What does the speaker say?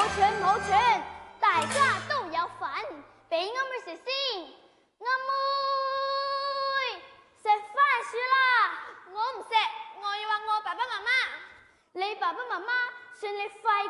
冇錯，大家都有份，俾阿妹食先。阿妹食番薯啦， 我唔食，我要話我爸爸媽媽。 你爸爸媽媽算你快